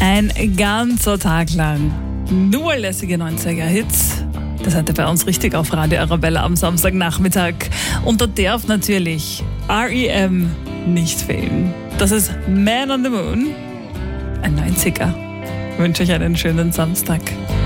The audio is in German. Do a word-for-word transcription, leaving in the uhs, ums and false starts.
Ein ganzer Tag lang nur lässige neunziger-Hits. Das hatte bei uns richtig auf Radio Arabella am Samstagnachmittag. Und da darf natürlich R E M nicht fehlen. Das ist Man on the Moon, ein neunziger. Ich wünsche euch einen schönen Samstag.